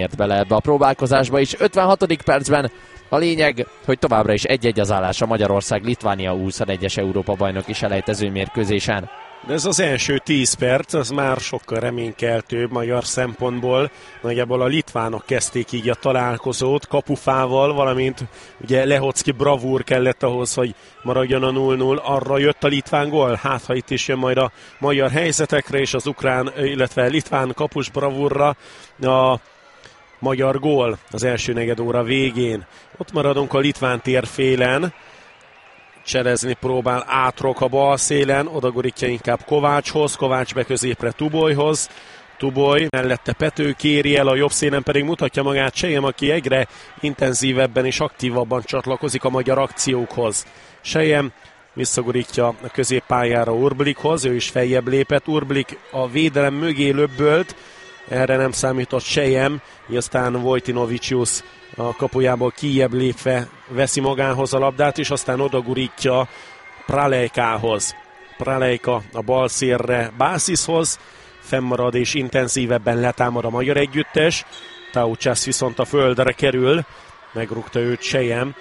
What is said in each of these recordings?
ért bele ebbe a próbálkozásba is. 56. percben a lényeg, hogy továbbra is 1-1 az állás a Magyarország-Litvánia U21-es Európa-bajnoki selejtező mérkőzésen. De ez az első 10 perc, az már sokkal reménykeltőbb magyar szempontból. Nagyjából a litvánok kezdték így a találkozót kapufával, valamint ugye Lehocki bravúr kellett ahhoz, hogy maradjon a 0-0. Arra jött a litván gól, hát ha itt is jön majd a magyar helyzetekre, és az ukrán, illetve litván kapus bravúrra a magyar gól az első negyedóra végén. Ott maradunk a litván térfélen. Cselezni próbál Átrok a bal szélen, odagorítja inkább Kovácshoz, Kovács be középre Tubolyhoz. Tuboly mellette Pető kéri el, a jobb szélen pedig mutatja magát Sejem, aki egyre intenzívebben és aktívabban csatlakozik a magyar akciókhoz. Sejem visszagorítja a középpályára Urblikhoz, ő is feljebb lépett, Urblik a védelem mögé löbbölt, erre nem számított Sejem, így aztán Vojtinovicius a kapujából kijjebb lépve veszi magához a labdát, és aztán odagurítja Pralejkához. Pralejka a bal szélre Bászishoz, fennmarad és intenzívebben letámad a magyar együttes. Taucsász viszont a földre kerül, megrúgta őt Sejem.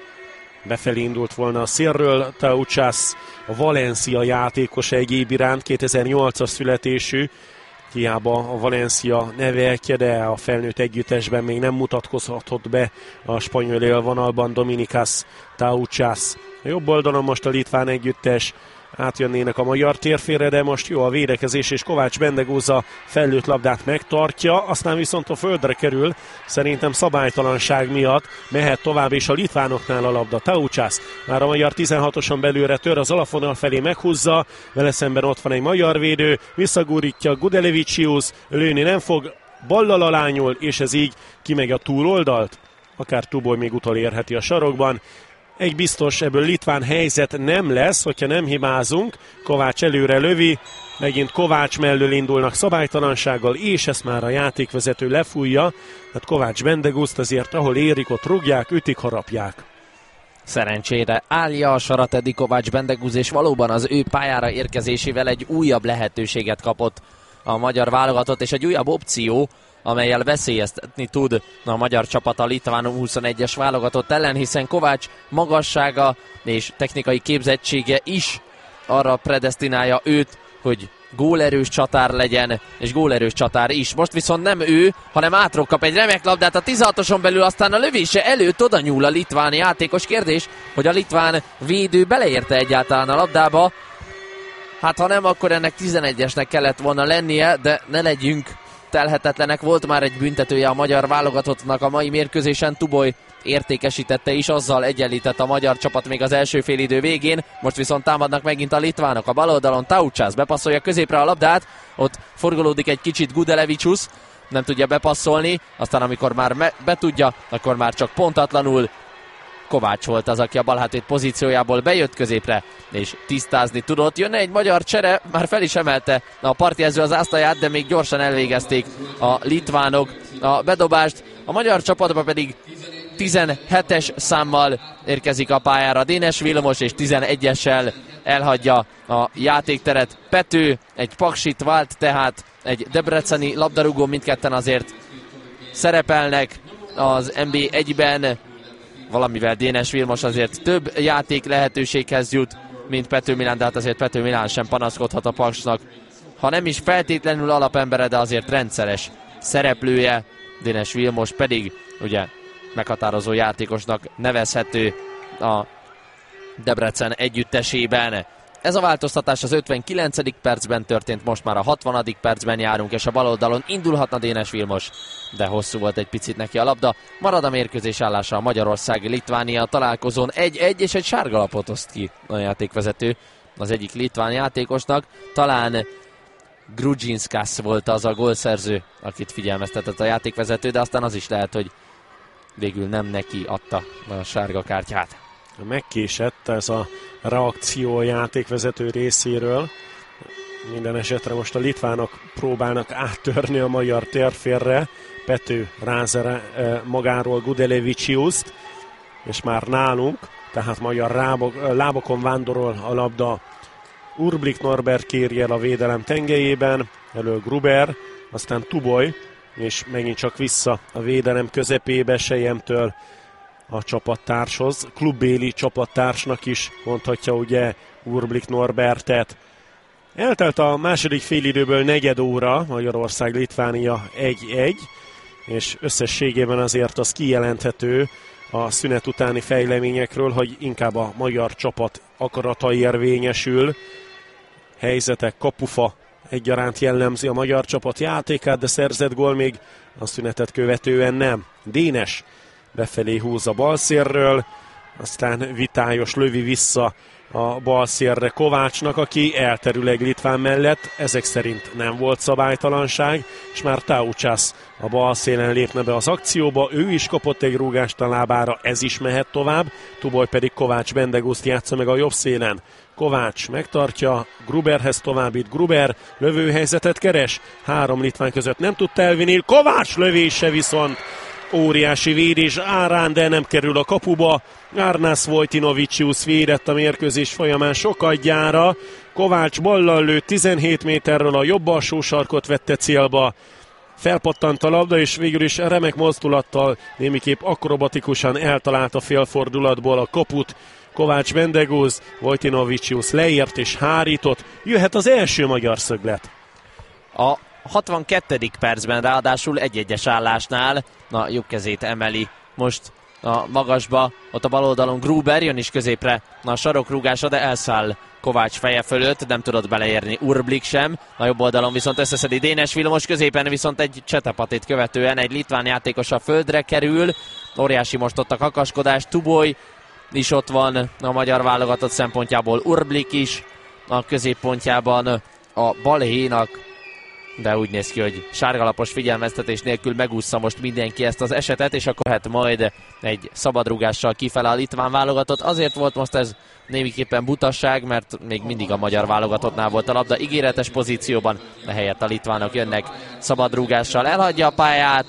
Befelé indult volna a szélről Taucsász, a Valencia játékos egyéb iránt, 2008-as születésű. Hiába a Valencia neveltje, de a felnőtt együttesben még nem mutatkozhatott be a spanyol élvonalban Dominicas Taucsász. A jobb oldalon most a litván együttes, átjönnének a magyar térfélre, de most jó a védekezés, és Kovács Bendegúza fellőtt labdát megtartja, aztán viszont a földre kerül, szerintem szabálytalanság miatt mehet tovább, és a litvánoknál a labda. Taucsász már a magyar 16-oson belőle tör, az alapvonal felé meghúzza, vele szemben ott van egy magyar védő, visszagúrítja Gudelevicius, lőni nem fog, ballal alányul, és ez így kimegy a túloldalt, akár Tuboly még utolérheti a sarokban. Egy biztos, ebből litván helyzet nem lesz, hogyha nem hibázunk. Kovács előre lövi, megint Kovács mellől indulnak szabálytalansággal, és ezt már a játékvezető lefújja. Tehát Kovács Bendegúzt azért, ahol érik, ott rúgják, ütik, harapják. Szerencsére állja a sarat eddig Kovács Bendegúz, és valóban az ő pályára érkezésével egy újabb lehetőséget kapott a magyar válogatott, és egy újabb opció, amellyel veszélyeztetni tud a magyar csapat a litván 21-es válogatott ellen, hiszen Kovács magassága és technikai képzettsége is arra predesztinálja őt, hogy gólerős csatár legyen, és gólerős csatár is. Most viszont nem ő, hanem Átrok kap egy remek labdát a 16-oson belül, aztán a lövése előtt oda nyúl a litván játékos. Kérdés, hogy a litván védő beleérte egyáltalán a labdába. Hát ha nem, akkor ennek 11-esnek kellett volna lennie, de ne legyünk telhetetlenek. Volt már egy büntetője a magyar válogatottnak a mai mérkőzésen, Tuboly értékesítette is, azzal egyenlített a magyar csapat még az első félidő végén. Most viszont támadnak megint a litvánok. A bal oldalon Taucsász bepasszolja középre a labdát, ott forgolódik egy kicsit Gudelevicius, nem tudja bepasszolni, aztán amikor már betudja, akkor már csak pontatlanul. Kovács volt az, aki a balhátvéd pozíciójából bejött középre, és tisztázni tudott. Jönne egy magyar csere, már fel is emelte a partjelző az ásztaját, de még gyorsan elvégezték a litvánok a bedobást. A magyar csapatba pedig 17-es számmal érkezik a pályára Dénes Vilmos, és 11-essel elhagyja a játékteret Pető. Egy paksit vált, tehát egy debreceni labdarúgó, mindketten azért szerepelnek az NB1-ben, valamivel Dénes Vilmos azért több játék lehetőséghez jut, mint Pető Milán, de hát azért Pető Milán sem panaszkodhat a Paksnak. Ha nem is feltétlenül alapembere, de azért rendszeres szereplője, Dénes Vilmos pedig ugye meghatározó játékosnak nevezhető a Debrecen együttesében. Ez a változtatás az 59. percben történt, most már a 60. percben járunk, és a bal oldalon indulhatna Dénes Vilmos, de hosszú volt egy picit neki a labda. Marad a mérkőzés állása a Magyarország-Litvánia találkozón 1-1, és egy sárgalapot oszt ki a játékvezető az egyik litván játékosnak. Talán Grudzinskás volt az a gólszerző, akit figyelmeztetett a játékvezető, de aztán az is lehet, hogy végül nem neki adta a sárga kártyát. Megkésett ez a reakció a játékvezető részéről. Minden esetre most a litvánok próbálnak áttörni a magyar térfélre. Pető rázere magáról Gudeleviciust, és már nálunk, tehát magyar lábokon vándorol a labda. Urblik Norbert kéri el a védelem tengelyében, elő Gruber, aztán Tuboly, és megint csak vissza a védelem közepébe Selyemtől a csapattárshoz. Klubbéli csapattársnak is mondhatja ugye Urblik Norbertet. Eltelt a második félidőből negyed óra, Magyarország-Litvánia 1-1, és összességében azért az kijelenthető a szünet utáni fejleményekről, hogy inkább a magyar csapat akarata érvényesül. Helyzetek, kapufa egyaránt jellemzi a magyar csapat játékát, de szerzett gól még a szünetet követően nem. Dénes befelé húz a balszérről, aztán Vitályos lövi vissza a balszérre Kovácsnak, aki elterül egy litván mellett. Ezek szerint nem volt szabálytalanság, és már Taucsász a balszélen lépne be az akcióba. Ő is kapott egy rúgást a lábára, ez is mehet tovább. Tuboly pedig Kovács Bendegúzt játsza meg a jobb szélen. Kovács megtartja, Gruberhez továbbít, Gruber lövőhelyzetet keres, 3 litván között nem tudta elvinni, Kovács lövése viszont óriási védés árán, de nem kerül a kapuba. Arnász Vojtinovicius védett a mérkőzés folyamán sokadjára. Kovács ballal lőtt 17 méterről, a jobb alsó sarkot vette célba. Felpattant a labda, és végül is remek mozdulattal, némiképp akrobatikusan eltalálta félfordulatból a kaput. Kovács Bendegúz, Vojtinovicius leért és hárított. Jöhet az első magyar szöglet. A 62. percben ráadásul 1-1-es állásnál a jobb kezét emeli most a magasba, ott a bal oldalon Gruber, jön is középre a sarokrúgása, de elszáll Kovács feje fölött, nem tudott beleérni Urblik sem, a jobb oldalon viszont összeszedi Dénes Vilmos, középen viszont egy csetepatét követően egy litván játékos a földre kerül, óriási most ott a kakaskodás, Tuboly is ott van a magyar válogatott szempontjából, Urblik is a középpontjában a balhénak, de úgy néz ki, hogy sárgalapos figyelmeztetés nélkül megúszza most mindenki ezt az esetet, és akkor hát majd egy szabadrúgással kifele a litván válogatott. Azért volt most ez némiképpen butasság, mert még mindig a magyar válogatottnál volt a labda ígéretes pozícióban, de helyett a litvánok jönnek szabadrúgással. Elhagyja a pályát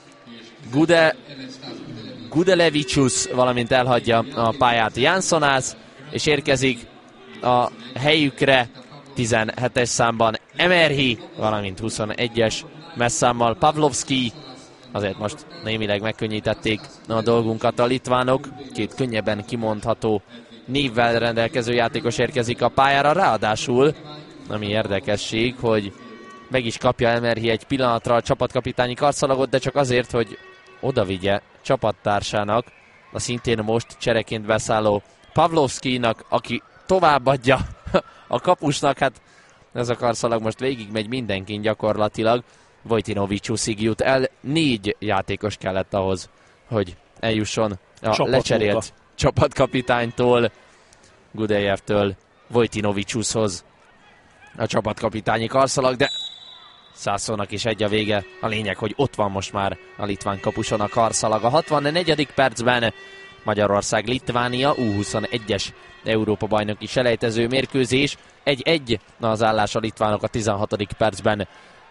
Gudelevicius, valamint elhagyja a pályát Janssonász, és érkezik a helyükre 17-es számban Emerhi, valamint 21-es messzámmal Pavlovski. Azért most némileg megkönnyítették a dolgunkat a litvánok. 2 könnyebben kimondható névvel rendelkező játékos érkezik a pályára. Ráadásul, ami érdekesség, hogy meg is kapja Emerhi egy pillanatra a csapatkapitányi karszalagot, de csak azért, hogy odavigye csapattársának, a szintén most csereként beszálló Pavlovskinak, aki továbbadja a kapusnak. Hát ez a karszalag most végigmegy mindenkin gyakorlatilag. Vojtinoviciusig jut el, 4 játékos kellett ahhoz, hogy eljusson a lecserélt csapatkapitánytól, Gudejevtől Vojtinoviciushoz a csapatkapitányi karszalag, de Szászónak is egy a vége. A lényeg, hogy ott van most már a litván kapuson a karszalag. A 64. percben Magyarország-Litvánia U21-es Európa-bajnoki selejtező mérkőzés. 1-1 az állás a litvánok a 16. percben.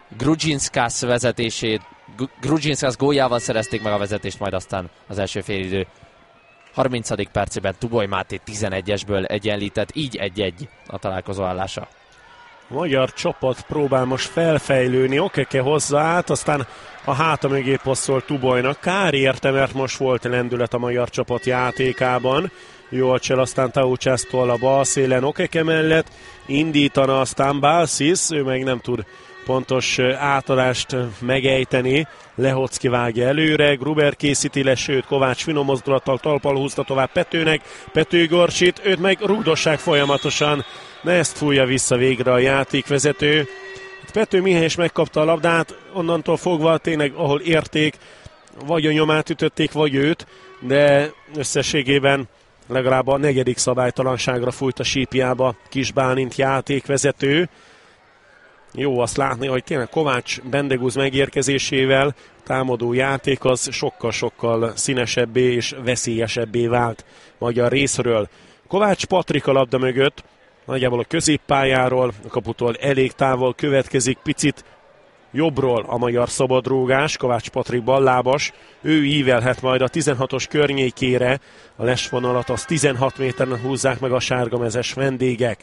Grudzinskás góljával szerezték meg a vezetést, majd aztán az első félidő 30. percében Tuboly Máté 11-esből egyenlített, így 1-1 a találkozó állása. A magyar csapat próbál most felfejlődni, Okeke hozza át, aztán a háta mögé passzol Tubolynak. Kár érte, mert most volt lendület a magyar csapat játékában. Jól csel aztán Taucsásztól a bal szélen Okeke mellett, indítana aztán Balsis, ő meg nem tud pontos átadást megejteni. Lehocki vágja előre, Gruber készíti le, sőt Kovács finom mozdulattal talpal húzta tovább Petőnek, Pető gorsít, őt meg rúgdossák folyamatosan, de ezt fújja vissza végre a játékvezető. Pető mihelyes megkapta a labdát, onnantól fogva tényleg ahol érték, vagy a nyomát ütötték, vagy őt, de összességében legalább a 4. szabálytalanságra fújt a sípjába Kis Bálint játékvezető. Jó azt látni, hogy tényleg Kovács Bendegúz megérkezésével támadó játék az sokkal-sokkal színesebbé és veszélyesebbé vált magyar részről. Kovács Patrik a labda mögött, nagyjából a középpályáról, a kaputól elég távol következik, picit jobbról a magyar szabadrúgás, Kovács Patrik ballábas, ő ívelhet majd a 16-os környékére, a lesvonalat az 16 méteren húzzák meg a sárgamezes vendégek.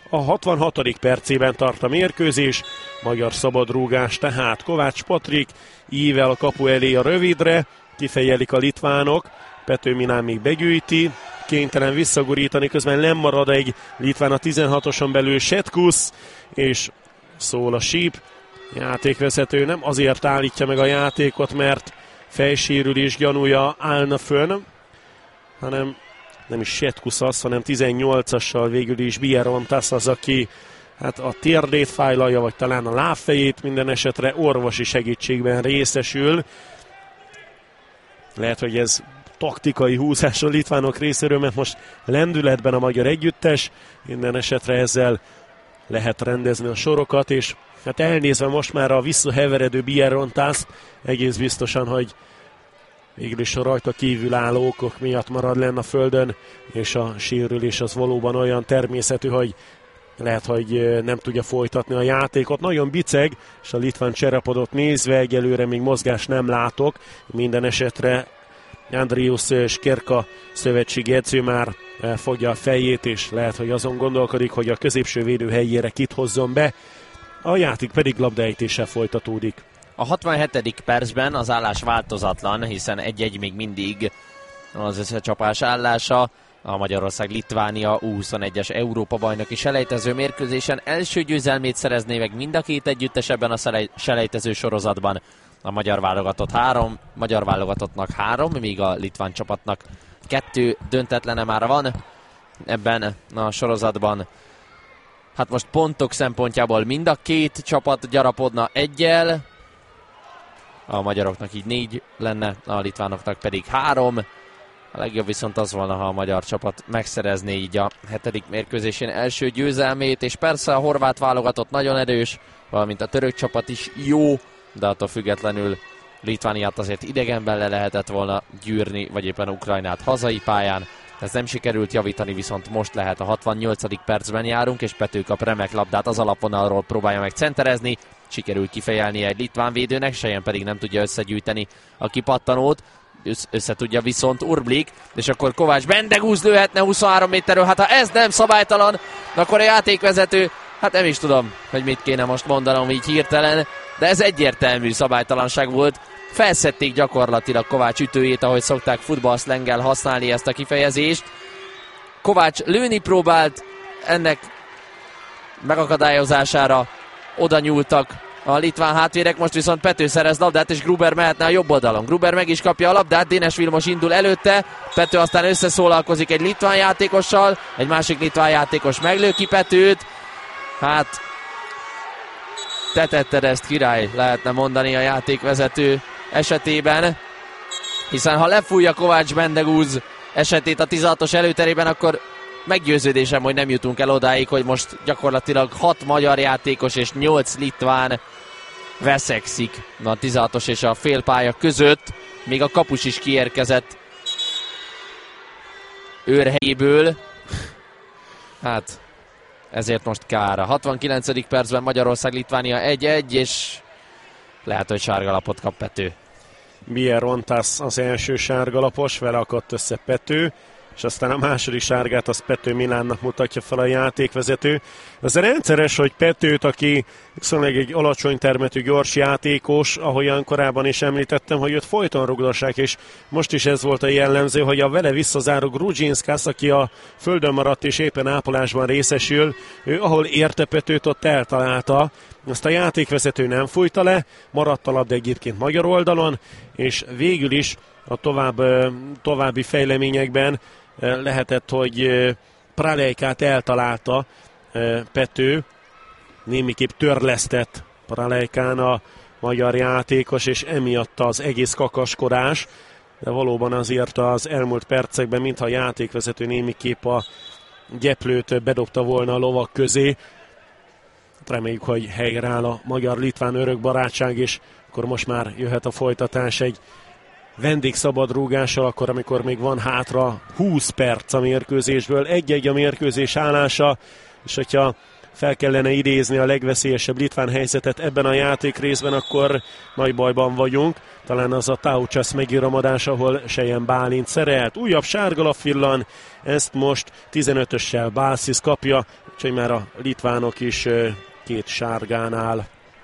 A 66. percében tart a mérkőzés, magyar szabadrúgás, tehát Kovács Patrik ível a kapu elé a rövidre, kifejelik a litvánok, Pető Milán még begyűjti, kénytelen visszagurítani, közben nem marad egy litván a 16-oson belül Setkusz, és szól a síp. Játékvezető nem azért állítja meg a játékot, mert fejsérülés gyanúja állna fönn, hanem nem is Setkusz az, hanem 18-assal végül is Bierontas az, aki hát a térdét fájlalja, vagy talán a lábfejét, minden esetre orvosi segítségben részesül. Lehet, hogy ez taktikai húzás a litvánok részéről, mert most lendületben a magyar együttes, minden esetre ezzel lehet rendezni a sorokat, és hát elnézve most már a visszaheveredő Bierontas, egész biztosan, hogy végül is a rajta kívül álló okok miatt marad lenn a földön, és a sérülés az valóban olyan természetű, hogy lehet, hogy nem tudja folytatni a játékot. Nagyon biceg, és a litván cserepadot nézve egyelőre még mozgást nem látok. Minden esetre Andrius Skerka szövetségi edző már fogja a fejét, és lehet, hogy azon gondolkodik, hogy a középső védő helyére kit hozzon be. A játék pedig labdaejtéssel folytatódik. A 67. percben az állás változatlan, hiszen 1-1 még mindig az összecsapás állása. A Magyarország-Litvánia U21-es Európa-bajnoki selejtező mérkőzésen első győzelmét szerezné meg mind a két együttes ebben a selejtező sorozatban. A magyar válogatottnak 3, míg a litván csapatnak 2 döntetlene már van ebben a sorozatban. Hát most pontok szempontjából mind a két csapat gyarapodna 1-jel. A magyaroknak így 4 lenne, a litvánoknak pedig 3. A legjobb viszont az volna, ha a magyar csapat megszerezné így a 7. mérkőzésén első győzelmét, és persze a horvát válogatott nagyon erős, valamint a török csapat is jó, de attól függetlenül Litvániát azért idegenben le lehetett volna gyűrni, vagy éppen Ukrajnát hazai pályán. Ez nem sikerült javítani, viszont most lehet. A 68. percben járunk, és Pető kap remek labdát, az alapvonalról próbálja meg centerezni. Sikerül kifejelnie egy litván védőnek, Sejen pedig nem tudja összegyűjteni a kipattanót. Összetudja viszont Urblik, és akkor Kovács Bendegúz lőhetne 23 méterről. Hát ha ez nem szabálytalan, akkor a játékvezető, hát nem is tudom, hogy mit kéne most mondanom így hirtelen, de ez egyértelmű szabálytalanság volt. Felszedték gyakorlatilag Kovács ütőjét, ahogy szokták futballszlenggel használni ezt a kifejezést. Kovács lőni próbált, ennek megakadályozására oda nyúltak a litván hátvérek, most viszont Pető szerez labdát, és Gruber mehetne a jobb oldalon. Gruber meg is kapja a labdát, Dénes Vilmos indul előtte, Pető aztán összeszólalkozik egy litván játékossal, egy másik litván játékos meglő ki Petőt. Hát te tetted ezt, király, lehetne mondani a játékvezető esetében, hiszen ha lefújja Kovács Bendegúz esetét a 16-os előterében, akkor meggyőződésem, hogy nem jutunk el odáig, hogy most gyakorlatilag 6 magyar játékos és 8 litván veszekszik a 16-os és a félpálya között. Még a kapus is kiérkezett őrhelyéből. Hát ezért most kár. A 69. percben Magyarország-Litvánia 1-1, és lehet, hogy sárgalapot kap Pető. Bierontas az első sárgalapos, vele akadt össze Pető, és aztán a második sárgát az Pető Milánnak mutatja fel a játékvezető. Ez rendszeres, hogy Petőt, aki viszonylag egy alacsony termetű gyors játékos, ahogyan korábban is említettem, hogy őt folyton rugdossák, és most is ez volt a jellemző, hogy a vele visszazáró Grudzinszkász, aki a földön maradt és éppen ápolásban részesül, ő ahol érte Petőt, ott eltalálta. Azt a játékvezető nem fújta le, maradt a labda egyébként magyar oldalon, és végül is a további fejleményekben lehetett, hogy Pralejkát eltalálta Pető, némiképp törlesztett Pralejkán a magyar játékos, és emiatt az egész kakaskodás, de valóban azért az elmúlt percekben, mintha a játékvezető némiképp a gyeplőt bedobta volna a lovak közé. Reméljük, hogy helyreáll a magyar-litván örök barátság, és akkor most már jöhet a folytatás egy vendégszabadrúgással, akkor, amikor még van hátra 20 perc a mérkőzésből, 1-1 a mérkőzés állása, és hogyha fel kellene idézni a legveszélyesebb litván helyzetet ebben a játék részben, akkor nagy bajban vagyunk. Talán az a Taučas megíramadás, ahol Sejen Bálint szerelt. Újabb sárgalap villan, ezt most 15-össel Balsis kapja, úgyhogy már a litvánok is 2 sárgánál.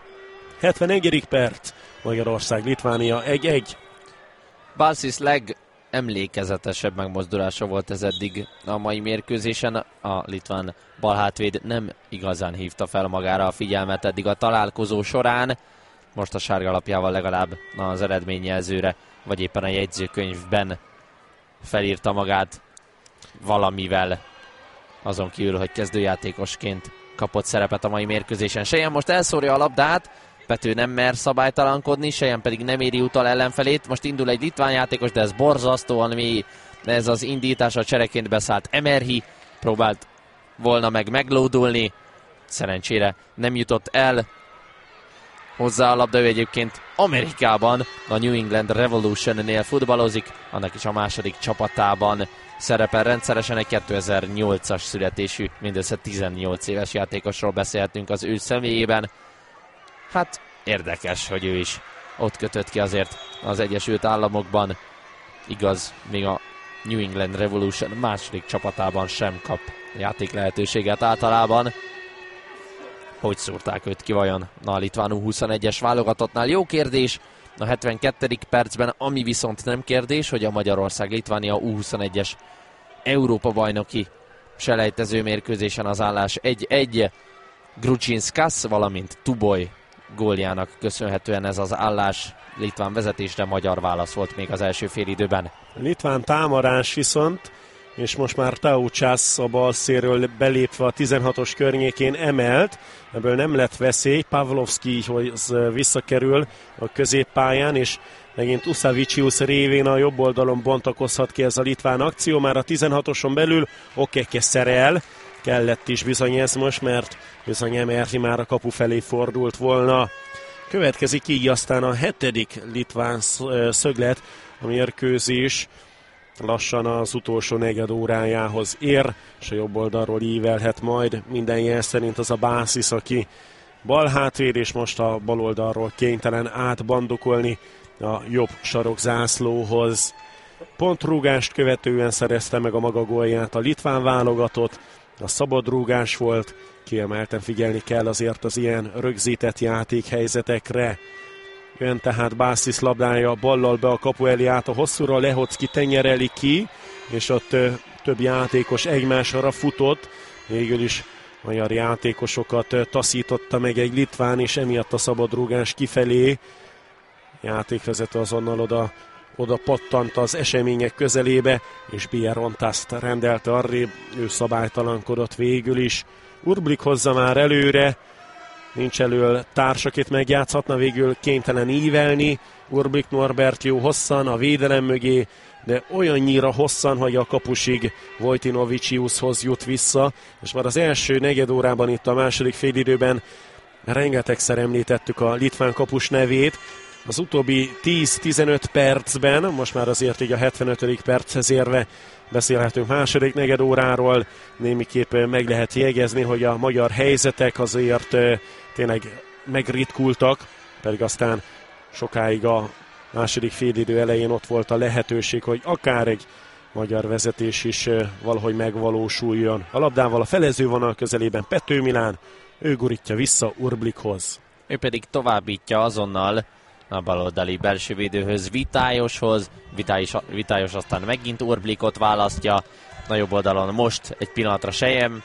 71. perc, Magyarország-Litvánia 1-1. Balsis legemlékezetesebb megmozdulása volt ez eddig a mai mérkőzésen. A litván balhátvéd nem igazán hívta fel magára a figyelmet eddig a találkozó során. Most a sárgalapjával legalább az eredményjelzőre, vagy éppen a jegyzőkönyvben felírta magát valamivel, azon kívül, hogy kezdőjátékosként kapott szerepet a mai mérkőzésen. Sejen most elszórja a labdát, Pető nem mer szabálytalankodni, Sejen pedig nem éri utal ellenfelét. Most indul egy litván játékos, de ez borzasztóan mély. Ez az indítás, a csereként beszállt Emerhi, próbált volna meglódulni. Szerencsére nem jutott el hozzá a labda, ő egyébként Amerikában a New England Revolution-nél futballozik, annak is a második csapatában szerepel rendszeresen. Egy 2008-as születésű, mindössze 18 éves játékosról beszélhetünk az ő személyében. Hát érdekes, hogy ő is ott kötött ki azért az Egyesült Államokban. Igaz, még a New England Revolution második csapatában sem kap játék lehetőséget általában. Hogy szúrták őt ki vajon a litván U21-es válogatottnál? Jó kérdés a 72. percben, ami viszont nem kérdés, hogy a Magyarország-Litvánia U21-es Európa-bajnoki selejtező mérkőzésen az állás 1-1. Grudzinskas, valamint Tuboly góljának köszönhetően ez az állás. Litván vezetésre magyar válasz volt még az első félidőben. Litván támadás viszont, és most már Taučas a bal szélről belépve a 16-os környékén emelt. Ebből nem lett veszély. Pavlovskihoz visszakerül a középpályán, és megint Usavicius révén a jobb oldalon bontakozhat ki ez a litván akció. Már a 16-oson belül Okeke szerel. Kellett is bizony ez most, mert bizony Emerhi már a kapu felé fordult volna. Következik így aztán a 7. litván szöglet, a mérkőzés lassan az utolsó negyed órájához ér, és a jobb oldalról ívelhet majd minden jel szerint az a Balsis, aki bal hátvéd, és most a bal oldalról kénytelen átbandukolni a jobb sarokzászlóhoz. Pontrúgást követően szerezte meg a maga gólját a litván válogatott, a szabadrúgás volt, kiemelten figyelni kell azért az ilyen rögzített játékhelyzetekre. Jön tehát Balsis labdája ballal be a kapu elé át a hosszúra, Lehocki tenyereli ki, és ott több játékos egymásra futott, végül is magyar játékosokat taszította meg egy litván, és emiatt a szabadrúgás kifelé. Játékvezető azonnal oda pattant az események közelébe, és Bierontaszt rendelte arrébb, ő szabálytalankodott végül is. Urblik hozza már előre, nincs elől társ, akit megjátszhatna, végül kénytelen ívelni. Urblik Norbert jó hosszan a védelem mögé, de olyannyira hosszan, hogy a kapusig Vojtinoviciushoz jut vissza, és már az első negyed órában itt a második félidőben rengetegszer említettük a litván kapus nevét. Az utóbbi 10-15 percben, most már azért így a 75. perchez érve beszélhetünk második negyed óráról, némiképp meg lehet jegyezni, hogy a magyar helyzetek azért tényleg megritkultak, pedig aztán sokáig a második félidő elején ott volt a lehetőség, hogy akár egy magyar vezetés is valahogy megvalósuljon. A labdával a felezővonal közelében Pető Milán, ő gurítja vissza Urblikhoz. Ő pedig továbbítja azonnal a baloldali belsővédőhöz, Vitályoshoz. Vitályos aztán megint Urblikot választja. A jobb oldalon most egy pillanatra Sejem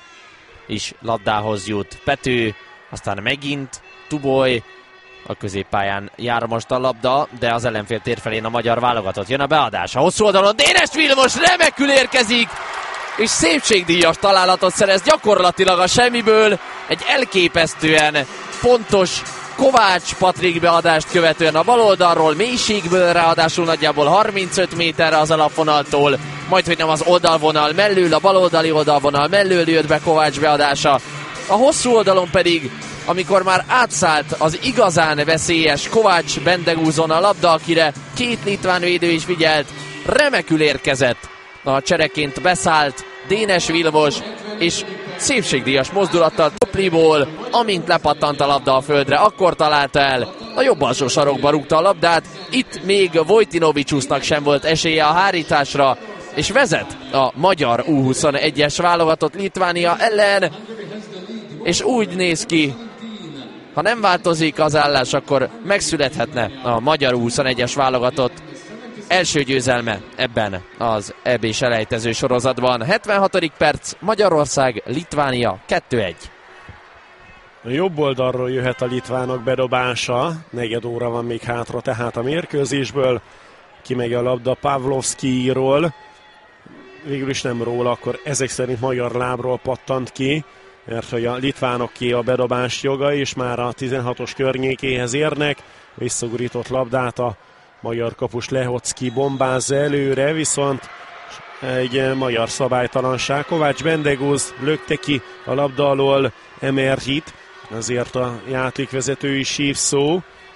is labdához jut. Pető, aztán megint Tuboly. A középpályán jár most a labda, de az ellenfél tér felén a magyar válogatott. Jön a beadás. A hosszú oldalon Dénes Vilmos remekül érkezik, és szépségdíjas találatot szerez gyakorlatilag a semmiből. Egy elképesztően pontos Kovács Patrik beadást követően a bal oldalról, mélységből, ráadásul nagyjából 35 méterre az alapvonaltól, majdhogy nem az oldalvonal mellől, a baloldali oldalvonal mellől jött be Kovács beadása. A hosszú oldalon pedig, amikor már átszállt az igazán veszélyes Kovács Bendegúzon a labda, akire két litván védő is figyelt, remekül érkezett. A csereként beszállt Dénes Vilmos, és szépségdíjas mozdulattal Topliból, amint lepattant a labda a földre, akkor találta el, a jobb alsó sarokba rúgta a labdát, itt még Vojtinovicsusnak sem volt esélye a hárításra, és vezet a magyar U21-es válogatott Litvánia ellen, és úgy néz ki, ha nem változik az állás, akkor megszülethetne a magyar U21-es válogatott első győzelme ebben az EB-s elejtező sorozatban. 76. perc, Magyarország, Litvánia 2-1. A jobb oldalról jöhet a litvánok bedobása, negyed óra van még hátra tehát a mérkőzésből. Kimegy a labda Pavlovskiról, végül is nem róla, akkor ezek szerint magyar lábról pattant ki, mert hogy a litvánoké a bedobás joga, és már a 16-os környékéhez érnek. Visszagurított labdát a magyar kapus Lehocki bombázza előre, viszont egy magyar szabálytalanság. Kovács Bendegúz lökte ki a labda alól Emerhit, azért a játékvezetői sívszó.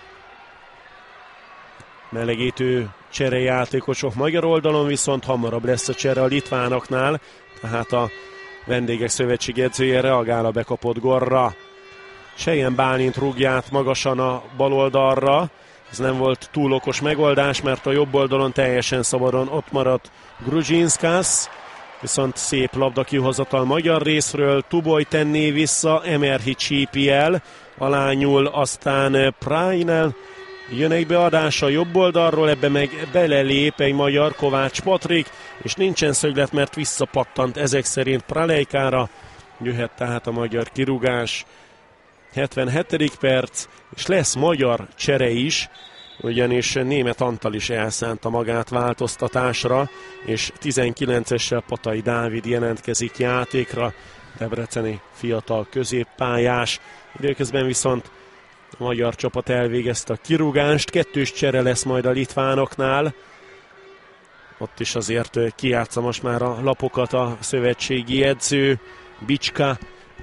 Melegítő cserejátékosok magyar oldalon, viszont hamarabb lesz a csere a litvánoknál, tehát a vendégek szövetség edzője reagál a bekapott gólra. Sejen Bálint rúgja át magasan a bal oldalra. Ez nem volt túl okos megoldás, mert a jobb oldalon teljesen szabadon ott maradt Gruzsinskas. Viszont szép labda kihozatal magyar részről. Tuboly tenné vissza, Emerhi csípi el. Alányul aztán Prainel. Jön egy beadása jobb oldalról, ebbe meg belelép egy magyar, Kovács Patrik, és nincsen szöglet, mert visszapattant ezek szerint Pralejkára. Jöhet tehát a magyar kirúgás. 77. perc, és lesz magyar csere is, ugyanis német Antal is elszánta magát változtatásra, és 19-essel Patai Dávid jelentkezik játékra, debreceni fiatal középpályás. Időközben viszont a magyar csapat elvégezte a kirúgást, kettős csere lesz majd a litvánoknál. Ott is azért kijátsza most már a lapokat a szövetségi edző, Bicska,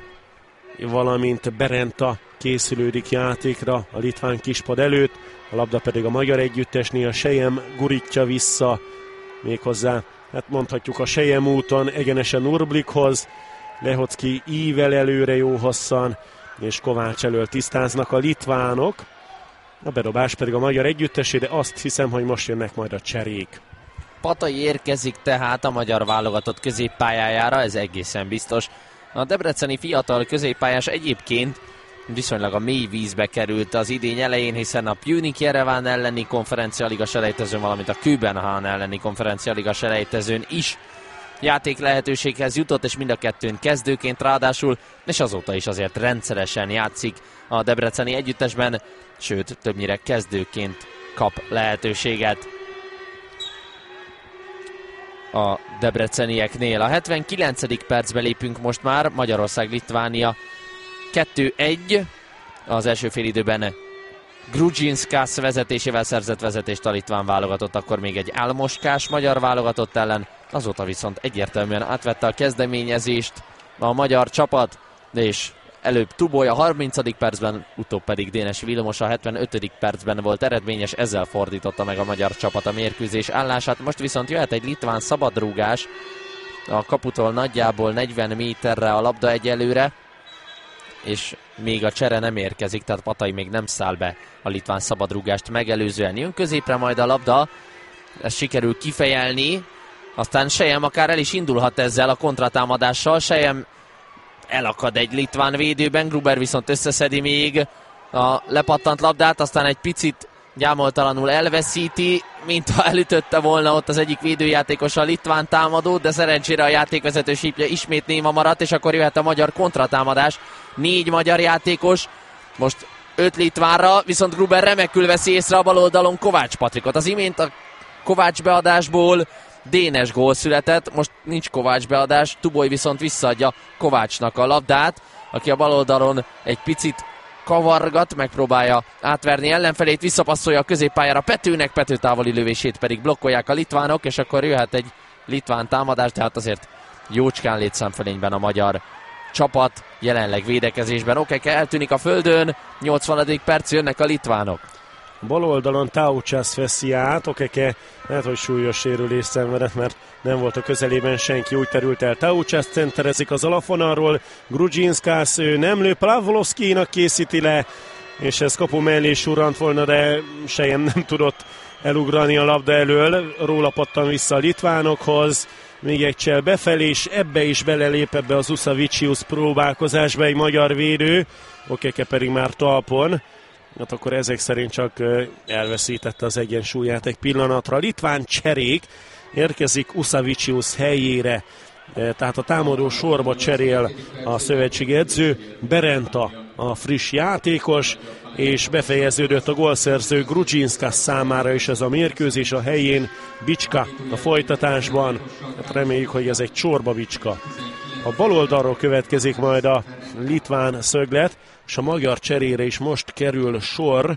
valamint Berenta készülődik játékra a litván kispad előtt, a labda pedig a magyar együttesnél, a Sejem gurítja vissza, méghozzá, hát mondhatjuk a Sejem úton, egyenesen Urblikhoz, Lehocki ível előre jó hosszan, és Kovács elől tisztáznak a litvánok. A bedobás pedig a magyar együttesé, de azt hiszem, hogy most jönnek majd a cserék. Patai érkezik tehát a magyar válogatott középpályájára, ez egészen biztos. A debreceni fiatal középpályás egyébként viszonylag a mély vízbe került az idény elején, hiszen a Pjunik Jereván elleni konferencialiga selejtezőn, valamint a Kübenhavn elleni konferencialiga selejtezőn is játék lehetőséghez jutott, és mind a kettőn kezdőként ráadásul, és azóta is azért rendszeresen játszik a debreceni együttesben, sőt, többnyire kezdőként kap lehetőséget a debrecenieknél. A 79. percbe lépünk most már, Magyarország-Litvánia 2-1. Az első félidőben Gruzsinskas vezetésével szerzett vezetést a litván válogatott, akkor még egy álmoskás magyar válogatott ellen, azóta viszont egyértelműen átvette a kezdeményezést a magyar csapat, és előbb Tuboly a 30. percben, utóbb pedig Dénes Vilmos a 75. percben volt eredményes, ezzel fordította meg a magyar csapat a mérkőzés állását. Most viszont jöhet egy litván szabadrúgás, a kaputól nagyjából 40 méterre a labda egyelőre, és még a csere nem érkezik, tehát Patai még nem száll be a litván szabadrúgást megelőzően. Jön középre majd a labda, ezt sikerül kifejelni, aztán Sejem akár el is indulhat ezzel a kontratámadással. Sejem elakad egy litván védőben, Gruber viszont összeszedi még a lepattant labdát, aztán egy picit gyámoltalanul elveszíti, mintha elütötte volna ott az egyik védőjátékos a litván támadót, de szerencsére a játékvezető sípja ismét néma maradt, és akkor jöhet a magyar kontratámadás. 4 magyar játékos, most 5 litvánra, viszont Gruber remekül veszi észre a bal oldalon Kovács Patrikot. Az imént a Kovács beadásból Dénes gól született, most nincs Kovács beadás, Tuboly viszont visszaadja Kovácsnak a labdát, aki a bal oldalon egy picit kavargat, megpróbálja átverni ellenfelét, visszapasszolja a középpályára Petőnek, Pető távoli lövését pedig blokkolják a litvánok, és akkor jöhet egy litván támadás, de hát azért jócskán létszámfölényben a magyar csapat, jelenleg védekezésben. Okeke eltűnik a földön, 80. perc, jönnek a litvánok. Bal oldalon Taučas veszi át, Okeke lehet, hogy súlyos sérülés szenvedett, mert nem volt a közelében senki, úgy terült el. Taučas centerezik az alapvonalról, Grudzinskás ő nem lő, Pavlovszkinak készíti le, és ez kapu mellé surrant volna, de sejem nem tudott elugrani a labda elől, róla pattan vissza a litvánokhoz, még egy csel befelé, és ebbe is belelép ebbe az Usavicius próbálkozásba egy magyar védő, Okeke pedig már talpon. Hát akkor ezek szerint csak elveszítette az egyensúlyát egy pillanatra. Litván cserék, érkezik Usavicius helyére, tehát a támadó sorba cserél a szövetségi edző, Berenta a friss játékos, és befejeződött a gólszerző Grudzinskás számára is ez a mérkőzés a helyén, Bicska a folytatásban, hát reméljük, hogy ez egy csorba Bicska. A bal oldalról következik majd a litván szöglet, és a magyar cserére is most kerül sor.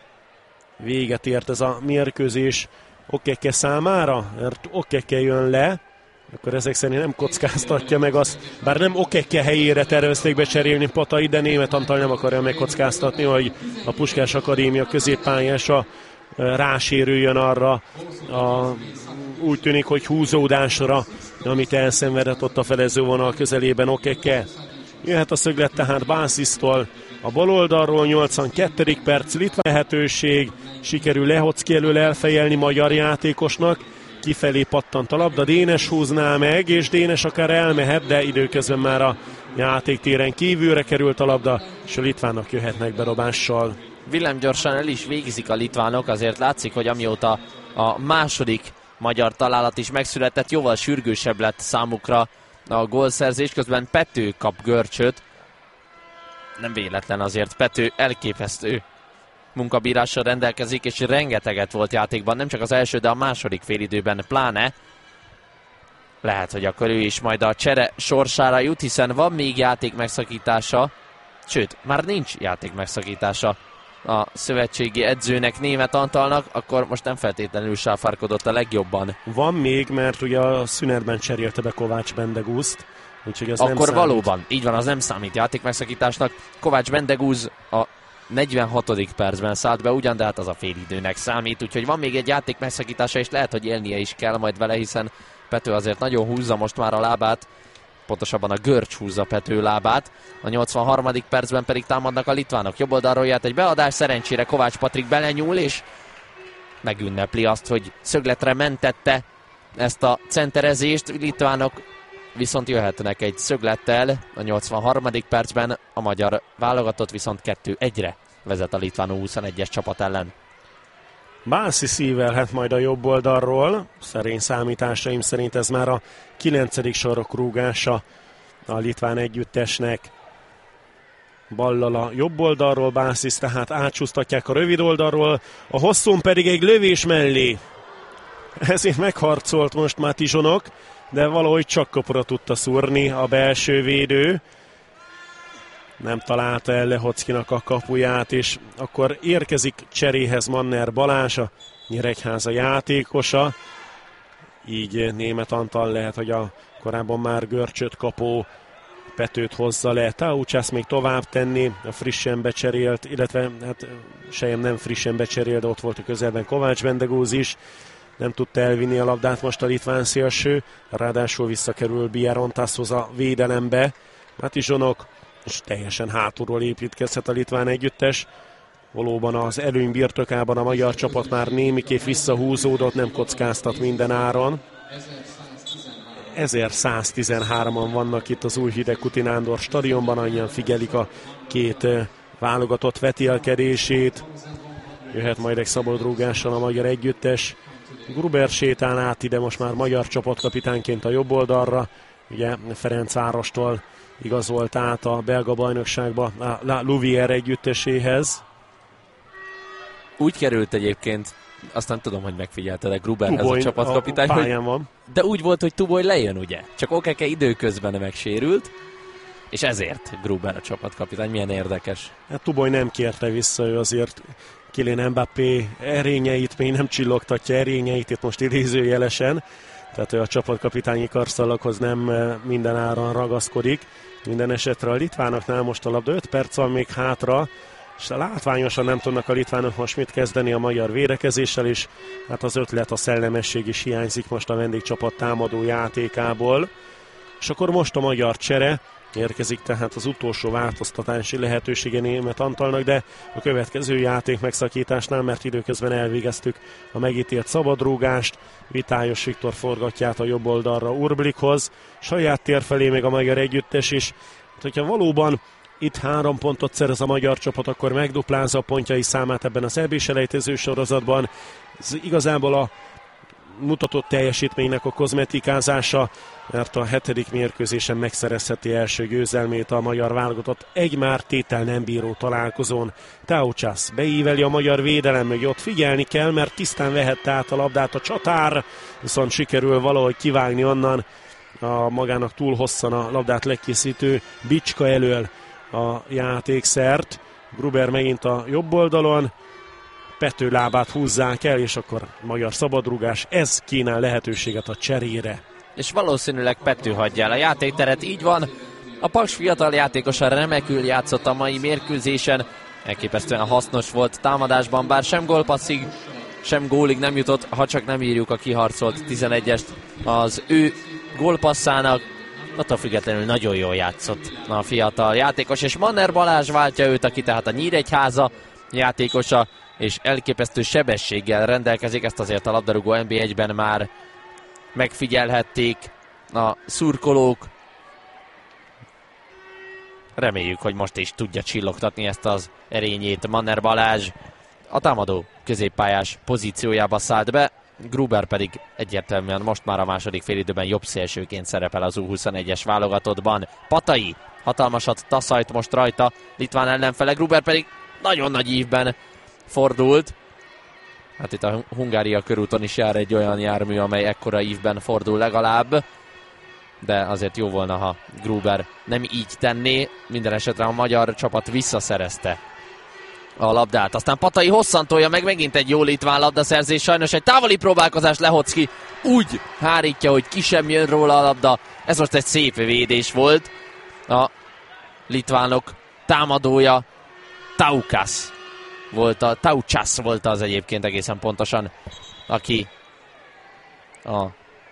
Véget ért ez a mérkőzés Okeke számára, mert Okeke jön le, akkor ezek szerint nem kockáztatja meg azt, bár nem Okeke helyére tervezték becserélni Patai, de Németh Antal nem akarja megkockáztatni, hogy a Puskás Akadémia középpályása rásérüljön arra úgy tűnik, hogy húzódásra, amit elszenvedett ott a felezővonal közelében Okeke. Jöhet a szöglet tehát Bázisztól a bal oldalról, 82. perc, litván lehetőség, sikerül Lehocki elől elfejelni magyar játékosnak, kifelé pattant a labda, Dénes húzná meg, és Dénes akár elmehet, de időközben már a játéktéren kívülre került a labda, és a litvánok jöhetnek berobással. Villámgyorsan el is végzik a litvánok, azért látszik, hogy amióta a második magyar találat is megszületett, jóval sürgősebb lett számukra a gólszerzés, közben Pető kap görcsöt. Nem véletlen azért, Pető elképesztő munkabírással rendelkezik, és rengeteget volt játékban, nem csak az első, de a második félidőben pláne. Lehet, hogy akkor ő is majd a csere sorsára jut, hiszen van még játék megszakítása, sőt, már nincs játék megszakítása a szövetségi edzőnek, Németh Antalnak, akkor most nem feltétlenül sáfárkodott a legjobban. Van még, mert ugye a szünetben cserélte be Kovács Bendegúzt, úgyhogy az akkor nem valóban, így van, az nem számít játék megszakításnak. Kovács Bendegúz a 46. percben szállt be ugyan, de hát az a félidőnek számít, úgyhogy van még egy játék megszakítása, és lehet, hogy élnie is kell majd vele, hiszen Pető azért nagyon húzza most már a lábát, pontosabban a görcs húzza Pető lábát. A 83. percben pedig támadnak a litvánok. Jobb oldalról jött egy beadás, szerencsére Kovács Patrik belenyúl, és megünnepli azt, hogy szögletre mentette ezt a centerezést. Litvánok viszont jöhetnek egy szöglettel a 83. percben, a magyar válogatott viszont 2-1-re vezet a litván 21-es csapat ellen. Bászi szívelhet majd a jobb oldalról, szerény számításaim szerint ez már a 9. sorok rúgása a litván együttesnek. Ballal a jobb oldalról Bászis, tehát átsúsztatják a rövid oldalról, a hosszún pedig egy lövés mellé. Ezért megharcolt most Matizsonok, de valahogy csak kapura tudta szúrni a belső védő. Nem találta el Lehockinak a kapuját, és akkor érkezik cseréhez Manner Balázs, a Nyíregyháza játékosa. Így Németh Antal lehet, hogy a korábban már görcsöt kapó Petőt hozza le. Taučas még tovább tenni, a frissen becserélt, illetve hát sejem nem frissen becserélt, de ott volt a közelben Kovács Bendegúz is. Nem tudta elvinni a labdát most a litván szélső, ráadásul visszakerül Bierontashoz a védelembe. Matizsonok, és teljesen hátulról építkezhet a litván együttes. Valóban az előny birtokában a magyar csapat már némiképp visszahúzódott, nem kockáztat minden áron. 1113-an vannak itt az új Hidegkuti Nándor stadionban, annyian figyelik a két válogatott vetélkedését. Jöhet majd egy szabadrúgással a magyar együttes. Gruber sétál át ide most már magyar csapatkapitányként a jobb oldalra. Ugye Ferencvárostól igazolt át a belga bajnokságba a La Louvière együtteséhez. Úgy került egyébként, azt nem tudom, hogy megfigyelted, de Gruberhez Tuboly a csapatkapitány, a pályán van. De úgy volt, hogy Tuboly lejön, ugye? Csak Okeke időközben megsérült, és ezért Gruber a csapatkapitány. Milyen érdekes. Hát Tuboly nem kérte vissza, ő azért Kylian Mbappé erényeit, még nem csillogtatja erényeit, itt most idézőjelesen. Tehát ő a csapatkapitányi karszalaghoz nem minden áron ragaszkodik. Minden esetre a litvánoknál most a labda 5 perc van még hátra. és látványosan nem tudnak a litvánok most mit kezdeni a magyar védekezéssel, és hát az ötlet, a szellemesség is hiányzik most a vendégcsapat támadó játékából. És akkor most a magyar csere, érkezik tehát az utolsó változtatási lehetősége Németh Antalnak, de a következő játék megszakításnál, mert időközben elvégeztük a megítélt szabadrúgást, Vitályos Viktor forgatja át a jobb oldalra Urblikhoz, saját tér felé még a magyar együttes is. Hát, hogyha valóban itt 3 pontot szerez a magyar csapat, akkor megduplázza a pontjai számát ebben az EB-selejtező sorozatban. Ez igazából a mutatott teljesítménynek a kozmetikázása, mert a 7. mérkőzésen megszerezheti első győzelmét a magyar válogatott egy már tétel nem bíró találkozón. Taucsász beíveli a magyar védelem mögé, ott figyelni kell, mert tisztán vehette át a labdát a csatár, viszont sikerül valahogy kivágni onnan a magának túl hosszan a labdát legkészítő Bicska elől a játékszert. Gruber megint a jobb oldalon, Pető lábát húzzák el, és akkor magyar szabadrugás, ez kínál lehetőséget a cserére. És valószínűleg Pető hagyja el a játékteret, így van. A Paks fiatal játékosa remekül játszott a mai mérkőzésen, elképesztően hasznos volt támadásban, bár sem gólpasszig, sem gólig nem jutott, ha csak nem írjuk a kiharcolt 11-est az ő gólpasszának. Attól függetlenül nagyon jól játszott a fiatal játékos, és Manner Balázs váltja őt, aki tehát a Nyíregyháza játékosa, és elképesztő sebességgel rendelkezik, ezt azért a labdarúgó NB1-ben már megfigyelhették a szurkolók. Reméljük, hogy most is tudja csillogtatni ezt az erényét Manner Balázs. A támadó középpályás pozíciójába szállt be, Gruber pedig egyértelműen most már a második félidőben jobb szélsőként szerepel az U21-es válogatottban. Patai hatalmasat taszajt most rajta litván ellenfele, Gruber pedig nagyon nagy ívben fordult. Hát itt a Hungária körúton is jár egy olyan jármű, amely ekkora ívben fordul legalább. De azért jó volna, ha Gruber nem így tenné. Minden esetre a magyar csapat visszaszerezte a labdát. Aztán Patai hosszantolja meg, megint egy jó litván labdaszerzés. Sajnos egy távoli próbálkozás, Lehocki úgy hárítja, hogy ki sem jön róla a labda. Ez most egy szép védés volt. A litvánok támadója Taucsász volt az egyébként egészen pontosan, aki a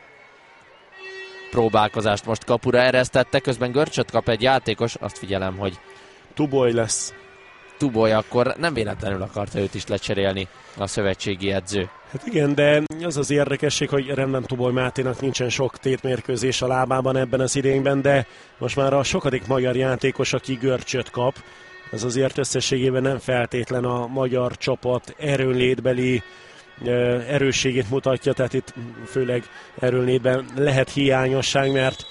próbálkozást most kapura eresztette, közben görcsöt kap egy játékos, azt figyelem, hogy Tuboly lesz. Tuboly, akkor nem véletlenül akarta őt is lecserélni a szövetségi edző. Hát igen, de az az érdekesség, hogy rendben Tuboly Máténak nincsen sok tétmérkőzés a lábában ebben az idényben, de most már a sokadik magyar játékos, aki görcsöt kap. Ez azért összességében nem feltétlen a magyar csapat erőnlétbeli erősségét mutatja, tehát itt főleg erőnlétben lehet hiányosság, mert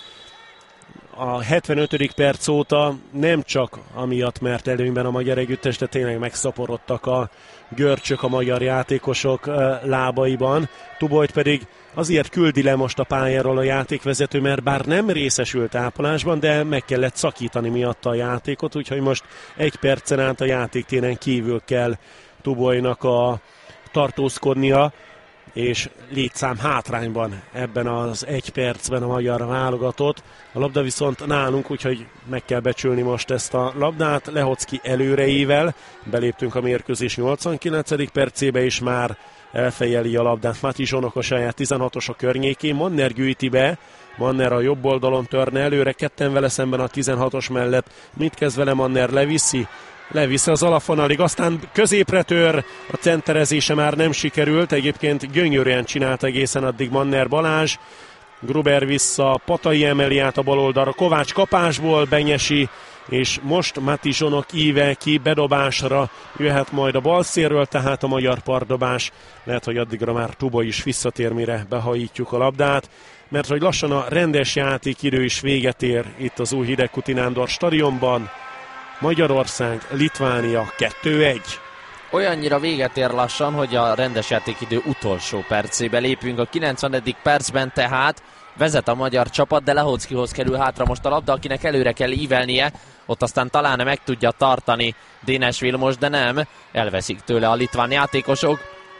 a 75. perc óta nem csak amiatt, mert előnyben a magyar együttes, de tényleg megszaporodtak a görcsök a magyar játékosok lábaiban. Tubolyt pedig azért küldi le most a pályáról a játékvezető, mert bár nem részesült ápolásban, de meg kellett szakítani miatta a játékot, úgyhogy most 1 percen át a játéktéren kívül kell Tubolynak tartózkodnia, és létszám hátrányban ebben az 1 percben a magyar válogatott. A labda viszont nálunk, úgyhogy meg kell becsülni most ezt a labdát. Lehocki előreivel beléptünk a mérkőzés 89. percébe, és már elfejeli a labdát Mati Zsonok a saját 16-os környékén. Manner gyűjti be, Manner a jobb oldalon törne előre, ketten vele szemben a 16-os mellett. Mit kezd vele Manner? Leviszi az alapvonalig, aztán középre tör, a centerezése már nem sikerült, egyébként gyönyörűen csinált egészen addig Manner Balázs. Gruber vissza, Patai emeli át a bal oldalra, Kovács kapásból benyesi, és most Mati Zsonok íve ki, bedobásra jöhet majd a bal szélről, tehát a magyar partdobás. Lehet, hogy addigra már Tuboly is visszatér, mire behajítjuk a labdát, mert hogy lassan a rendes játékidő is véget ér itt az új Hidegkuti Nándor stadionban. Magyarország, Litvánia 2-1. Olyannyira véget ér lassan, hogy a rendes játékidő utolsó percébe lépünk. A 90. percben tehát vezet a magyar csapat, de Lehockihoz kerül hátra most a labda, akinek előre kell ívelnie. Ott aztán talán meg tudja tartani Dénes Vilmos, de nem. Elveszik tőle a litván játékosok.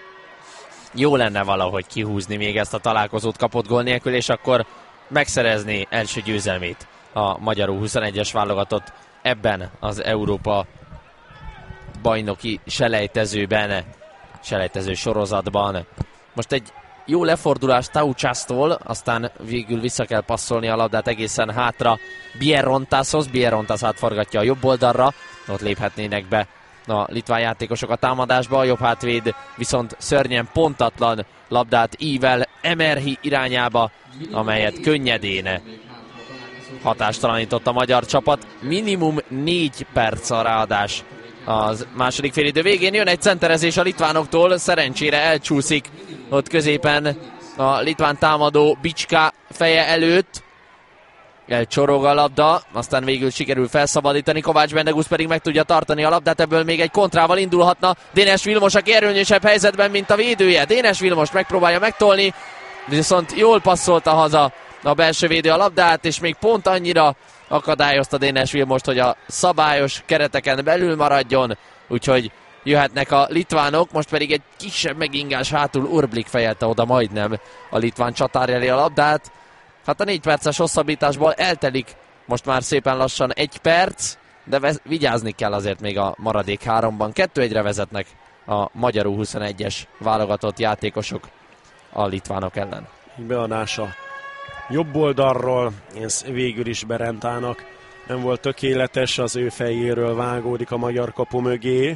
Jó lenne valahogy kihúzni még ezt a találkozót kapott gól nélkül, és akkor megszerezni első győzelmét a magyar U21-es válogatott ebben az Európa bajnoki selejtező sorozatban. Most egy jó lefordulás Taucsásztól, aztán végül vissza kell passzolni a labdát egészen hátra Bierontashoz. Bierontas átforgatja a jobb oldalra, ott léphetnének be a litván játékosok a támadásba, a jobb hátvéd viszont szörnyen pontatlan labdát ível Emerhi irányába, amelyet könnyedén hatástalanított a magyar csapat. Minimum 4 perc a ráadás az második félidő végén. Jön egy centerezés a litvánoktól, szerencsére elcsúszik ott középen a litván támadó Bicska feje előtt. Elcsorog a labda, aztán végül sikerül felszabadítani, Kovács Bendegusz pedig meg tudja tartani a labdát, ebből még egy kontrával indulhatna Dénes Vilmos, aki erőnyösebb helyzetben, mint a védője. Dénes Vilmos megpróbálja megtolni, viszont jól passzolta haza a belső védő a labdát, és még pont annyira akadályozta Dénes Vilmost, hogy a szabályos kereteken belül maradjon, úgyhogy jöhetnek a litvánok, most pedig egy kisebb megingás hátul Urblik fejelte oda majdnem a litván csatár elé a labdát. Hát a 4 perces hosszabbításból eltelik most már szépen lassan 1 perc, de vigyázni kell azért még a maradék 3-ban. 2-1-re vezetnek a magyar U21-es válogatott játékosok a litvánok ellen. Beadása jobb oldalról, ez végül is Berentának nem volt tökéletes, az ő fejéről vágódik a magyar kapu mögé.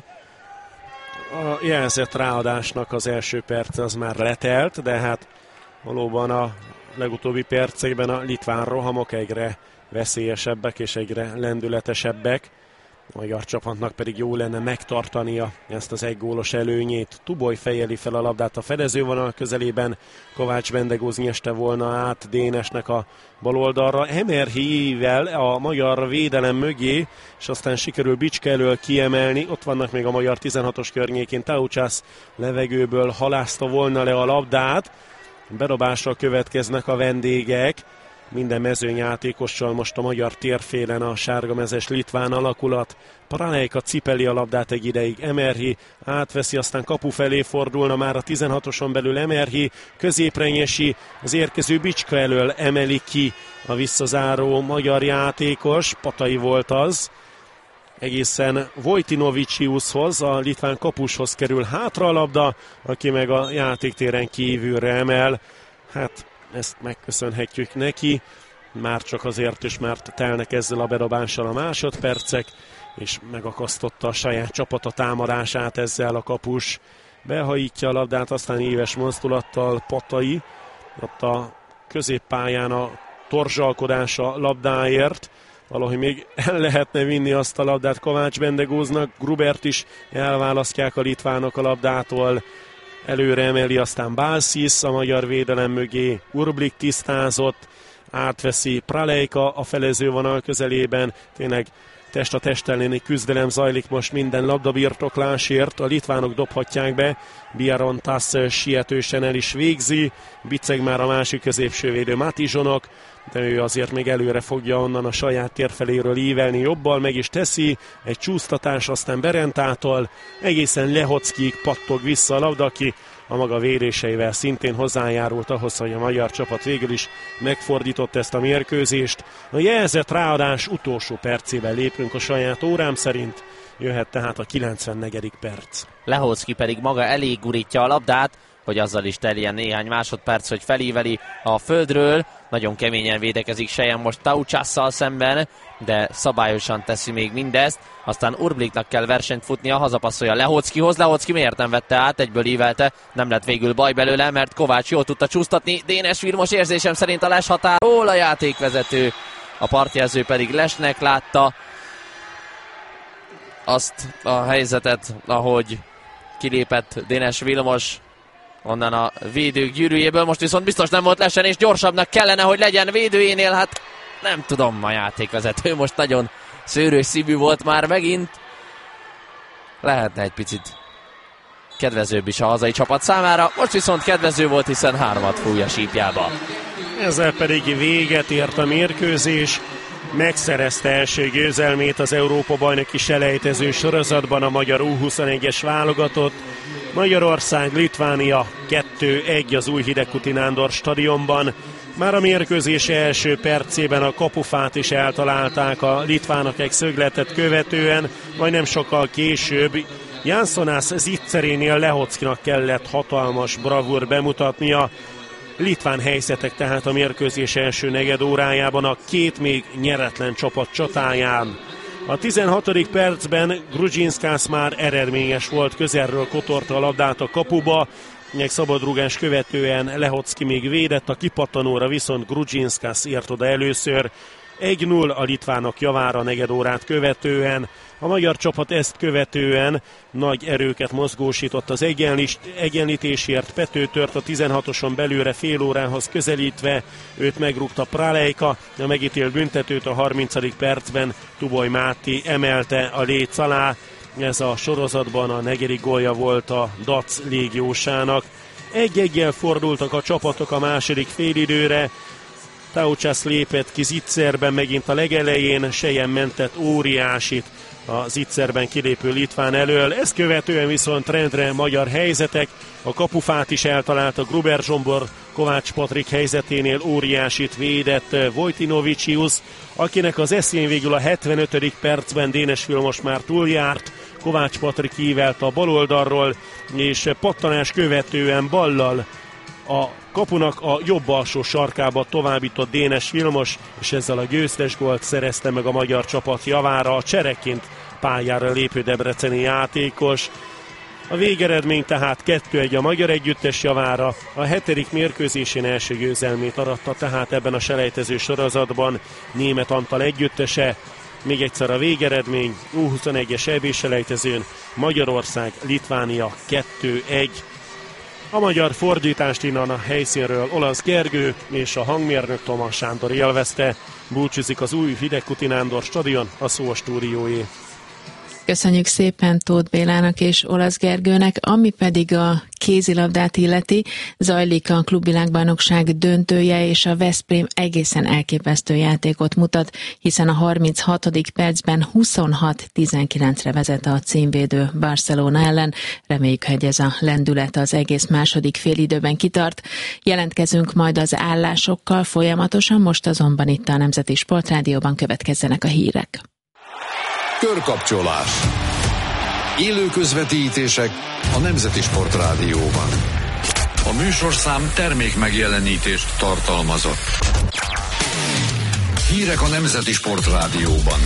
A jelzett ráadásnak az első perc az már letelt, de hát valóban a legutóbbi percekben a litván rohamok egyre veszélyesebbek és egyre lendületesebbek. A magyar csapatnak pedig jó lenne megtartania ezt az egygólos előnyét. Tuboly fejeli fel a labdát a fedezővonal közelében, Kovács Bendegúz nyeste volna át Dénesnek a bal oldalra. Emerhivel a magyar védelem mögé, és aztán sikerül Bicska elől kiemelni. Ott vannak még a magyar 16-os környékén, Taucsász levegőből halászta volna le a labdát. Bedobásra következnek a vendégek. Minden mezőnyjátékossal most a magyar térfélen a sárgamezes litván alakulat. Pralejka cipeli a labdát egy ideig, Emerhi átveszi, aztán kapu felé fordulna már a 16-oson belül Emerhi, középre nyesi, az érkező Bicska elől emeli ki a visszazáró magyar játékos, Patai volt az. Egészen Vojtinoviciushoz, a litván kapushoz kerül hátra a labda, aki meg a játéktéren kívülre emel. Hát ezt megköszönhetjük neki, már csak azért is, mert telnek ezzel a bedobással a másodpercek, és megakasztotta a saját csapata támadását ezzel a kapus. Behajítja a labdát, aztán éves mozdulattal Patai, ott a középpályán a torzsalkodása labdáért, valahogy még el lehetne vinni azt a labdát Kovács Bendegúznak, Grubert is elválasztják a litvánok a labdától, előre emeli, aztán Balsis a magyar védelem mögé, Urblik tisztázott, átveszi Pralejka a felezővonal közelében, tényleg test a test elleni küzdelem zajlik most minden labdabirtoklásért, a litvánok dobhatják be, Bierontas sietősen el is végzi, biceg már a másik középsővédő Matizsonok, de ő azért még előre fogja onnan a saját térfeléről ívelni, jobbal meg is teszi, egy csúsztatás, aztán Berentától egészen Lehockig pattog vissza a labda, aki a maga véréseivel szintén hozzájárult ahhoz, hogy a magyar csapat végül is megfordított ezt a mérkőzést. A jelzett ráadás utolsó percében lépünk a saját órám szerint, jöhet tehát a 94. perc. Lehocki pedig maga elé gurítja a labdát, hogy azzal is teljen néhány másodperc, hogy felíveli a földről. Nagyon keményen védekezik Sejen most Taucsásszal szemben, de szabályosan teszi még mindezt. Aztán Urbliknak kell versenyt futnia, hazapasszolja Lehockihoz. Lehocki miért nem vette át, egyből ívelte, nem lett végül baj belőle, mert Kovács jól tudta csúsztatni. Dénes Vilmos érzésem szerint a Les határól, a játékvezető, a partjelző pedig Lesnek látta azt a helyzetet, ahogy kilépett Dénes Vilmos onnan a védők gyűrűjéből. Most viszont biztos nem volt Lesen, és gyorsabbnak kellene, hogy legyen védőjénél. Hát nem tudom, a játékvezető most nagyon szőrös szívű volt már megint. Lehetne egy picit kedvezőbb is a hazai csapat számára. Most viszont kedvező volt, hiszen 3-at fúj a sípjába. Ezzel pedig véget ért a mérkőzés. Megszerezte első győzelmét az Európa-bajnoki selejtező sorozatban a magyar U21-es válogatott. Magyarország, Litvánia 2-1 az új Hidegkuti Nándor stadionban. Már a mérkőzés első percében a kapufát is eltalálták a litvánok egy szögletet követően, majd nem sokkal később Jansonas Zicserénél Lehockinak kellett hatalmas bravúr bemutatnia. Litván helyzetek tehát a mérkőzés első negyed órájában a két még nyeretlen csapat csatáján. A 16. percben Grudzinszkász már eredményes volt, közelről kotorta a labdát a kapuba, egy szabadrúgás követően Lehocki még védett, a kipattanóra viszont Grudzinszkász ért oda először. 1-0 a litvánok javára negyed órát követően. A magyar csapat ezt követően nagy erőket mozgósított az egyenlítésért. Pető tört a 16-oson belőle fél órához közelítve, őt megrúgta Pralejka, a megítélt büntetőt a 30. percben Tuboj Máté emelte a léc alá. Ez a sorozatban a negyedik gólja volt a Dac légiósának. 1-1-jel fordultak a csapatok a második félidőre. Taucsász lépett ki Zitzerben megint a legelején, Sejen mentett óriásit a Zitzerben kilépő litván elől. Ezt követően viszont rendre magyar helyzetek, a kapufát is eltalálta Gruber Zsombor, Kovács Patrik helyzeténél óriásit védett Vojtinovicius, akinek az eszén végül a 75. percben Dénes Vilmos már túljárt, Kovács Patrik ívelt a baloldalról, és pattanás követően ballal a kapunak a jobb alsó sarkába továbbított Dénes Vilmos, és ezzel a győztes gólt szerezte meg a magyar csapat javára a csereként pályára lépő debreceni játékos. A végeredmény tehát 2-1 a magyar együttes javára, a 7. mérkőzésén első győzelmét aratta tehát ebben a selejtező sorozatban Németh Antal együttese. Még egyszer a végeredmény, U21-es EB-selejtezőn Magyarország, Litvánia 2-1. A magyar fordítást innen a helyszínről Olasz Gergő és a hangmérnök Tomás Sándor élvezte. Búcsúzik az új Hidegkuti Nándor stadion, a szó a stúdióé. Köszönjük szépen Tóth Bélának és Olasz Gergőnek, ami pedig a kézilabdát illeti, zajlik a klubvilágbajnokság döntője, és a Veszprém egészen elképesztő játékot mutat, hiszen a 36. percben 26-19-re vezet a címvédő Barcelona ellen. Reméljük, hogy ez a lendület az egész második félidőben kitart. Jelentkezünk majd az állásokkal folyamatosan, most azonban itt a Nemzeti Sportrádióban következzenek a hírek. Körkapcsolás. Élő közvetítések a Nemzeti Sportrádióban. A műsorszám termék megjelenítést tartalmazott. Hírek a Nemzeti Sportrádióban.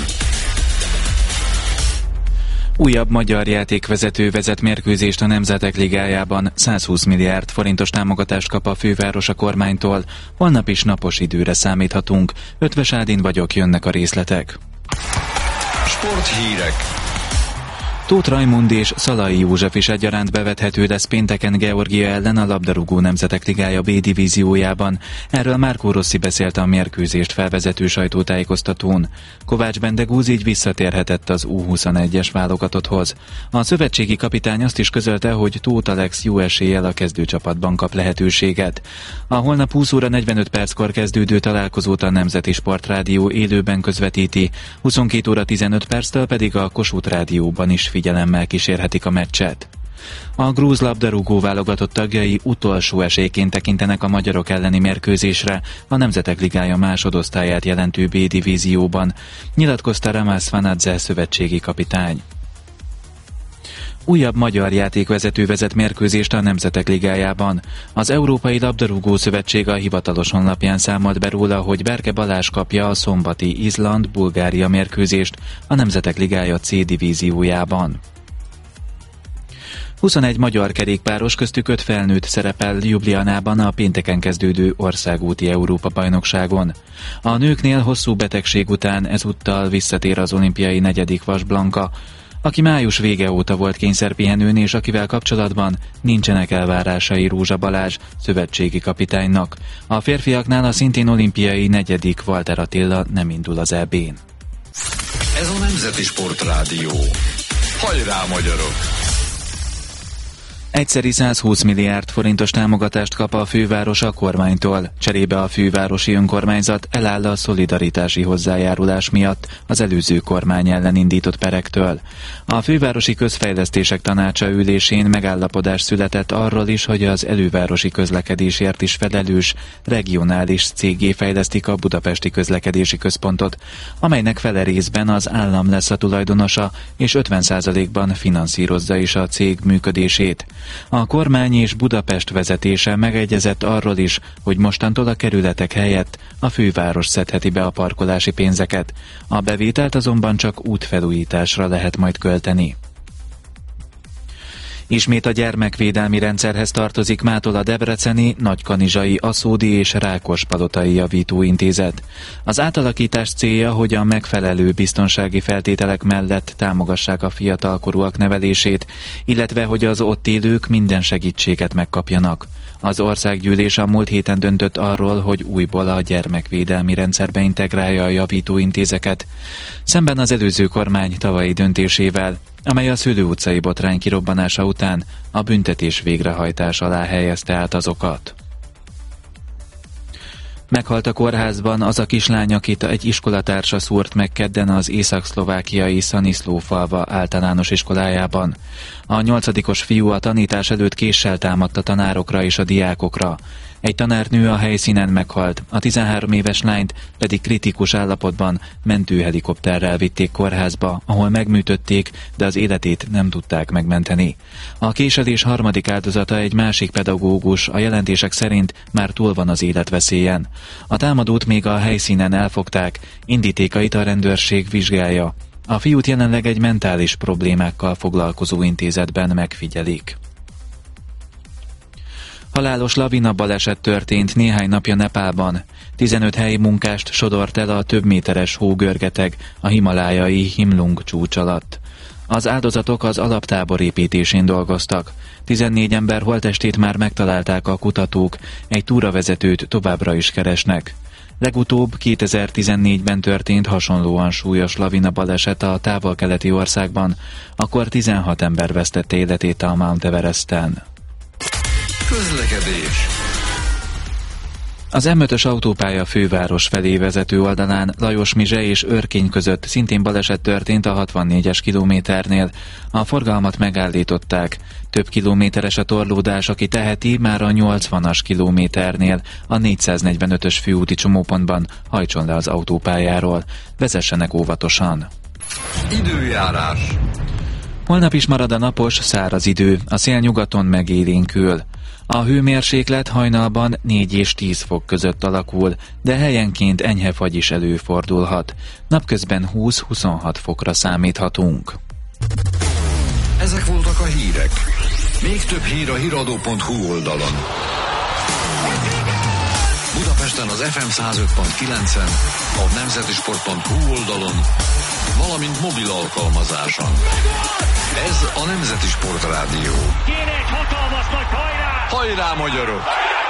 Újabb magyar játékvezető vezet mérkőzést a Nemzetek Ligájában. 120 milliárd forintos támogatást kap a főváros a kormánytól. Holnap is napos időre számíthatunk. Ötvös Ádin vagyok, jönnek a részletek. Sporthírek. Tóth Rajmund és Szalai József is egyaránt bevethető lesz pénteken Georgia ellen a labdarúgó Nemzetek Ligája B divíziójában. Erről Márkó Rossi beszélt a mérkőzést felvezető sajtótájékoztatón. Kovács Bendegúz így visszatérhetett az U21-es válogatotthoz. A szövetségi kapitány azt is közölte, hogy Tóth Alex jó eséllyel a kezdőcsapatban kap lehetőséget. A holnap 20 óra 45 perckor kezdődő találkozót a Nemzeti Sportrádió élőben közvetíti, 22 óra 15 perctől pedig a Kossuth Rádióban is figyelemmel kísérhetik a meccset. A grúz labdarúgó válogatott tagjai utolsó esélyként tekintenek a magyarok elleni mérkőzésre a Nemzetek Ligája másodosztályát jelentő B divízióban, nyilatkozta Ramás Vanadze szövetségi kapitány. Újabb magyar játékvezető vezet mérkőzést a Nemzetek Ligájában. Az Európai Labdarúgó Szövetség a hivatalos honlapján számolt be róla, hogy Berke Balázs kapja a szombati Izland-Bulgária mérkőzést a Nemzetek Ligája C divíziójában. 21 magyar kerékpáros, köztük 5 felnőtt szerepel Ljubljanában a pénteken kezdődő országúti Európa-bajnokságon. A nőknél hosszú betegség után ezúttal visszatér az olimpiai 4. Vas Blanka, aki május vége óta volt kényszerpihenőn, és akivel kapcsolatban nincsenek elvárásai Rózsa Balázs szövetségi kapitánynak. A férfiaknál a szintén olimpiai 4. Walter Attila nem indul az EB-n. Ez a Nemzeti Sportrádió. Hajrá, magyarok! Egyszeri 120 milliárd forintos támogatást kap a főváros a kormánytól. Cserébe a fővárosi önkormányzat eláll a szolidaritási hozzájárulás miatt az előző kormány ellen indított perektől. A fővárosi közfejlesztések tanácsa ülésén megállapodás született arról is, hogy az elővárosi közlekedésért is felelős regionális céggé fejlesztik a Budapesti Közlekedési Központot, amelynek fele részben az állam lesz a tulajdonosa, és 50%-ban finanszírozza is a cég működését. A kormány és Budapest vezetése megegyezett arról is, hogy mostantól a kerületek helyett a főváros szedheti be a parkolási pénzeket. A bevételt azonban csak útfelújításra lehet majd költeni. Ismét a gyermekvédelmi rendszerhez tartozik mától a debreceni, nagykanizsai, aszódi és rákospalotai javítóintézet. Az átalakítás célja, hogy a megfelelő biztonsági feltételek mellett támogassák a fiatalkorúak nevelését, illetve hogy az ott élők minden segítséget megkapjanak. Az országgyűlés a múlt héten döntött arról, hogy újból a gyermekvédelmi rendszerbe integrálja a javítóintézeket, szemben az előző kormány tavalyi döntésével, amely a Szőlő utcai botrány kirobbanása után a büntetés végrehajtás alá helyezte át azokat. Meghalt a kórházban az a kislány, akit egy iskolatársa szúrt meg kedden az észak-szlovákiai Szaniszló falva általános iskolájában. A 8-os fiú a tanítás előtt késsel támadt a tanárokra és a diákokra. Egy tanárnő a helyszínen meghalt, a 13 éves lányt pedig kritikus állapotban mentőhelikopterrel vitték kórházba, ahol megműtötték, de az életét nem tudták megmenteni. A késelés harmadik áldozata egy másik pedagógus, a jelentések szerint már túl van az életveszélyen. A támadót még a helyszínen elfogták, indítékait a rendőrség vizsgálja. A fiút jelenleg egy mentális problémákkal foglalkozó intézetben megfigyelik. Halálos lavina baleset történt néhány napja Nepálban. 15 helyi munkást sodort el a több méteres hógörgeteg a himalájai Himlung csúcs alatt. Az áldozatok az alaptábor építésén dolgoztak. 14 ember holttestét már megtalálták a kutatók, egy túravezetőt továbbra is keresnek. Legutóbb 2014-ben történt hasonlóan súlyos lavina baleset a távol-keleti országban, akkor 16 ember vesztette életét a Mount Everesten. Közlekedés. Az M5-ös autópálya főváros felé vezető oldalán Lajos-Mizse és Örkény között szintén baleset történt a 64-es kilométernél. A forgalmat megállították. Több kilométeres a torlódás, aki teheti, már a 80-as kilométernél, a 445-ös főúti csomópontban hajtson le az autópályáról. Vezessenek óvatosan. Időjárás. Holnap is marad a napos, száraz idő, a szél nyugaton megélénkül. A hőmérséklet hajnalban 4 és 10 fok között alakul, de helyenként enyhe fagy is előfordulhat. Napközben 20-26 fokra számíthatunk. Ezek voltak a hírek. Még több hír a hiradó.hu oldalon. Budapesten az FM 105.9-en, a nemzetisport.hu oldalon, valamint mobil alkalmazáson. Ez a Nemzeti Sport Rádió. Kéne egy hatalmas nagy hajrá! Hajrá, magyarok!